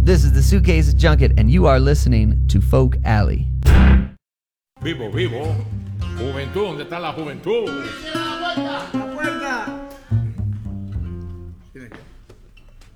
This is the Suitcase Junket, and you are listening to Folk Alley. Vivo, vivo. Juventud, ¿dónde está la juventud? La puerta.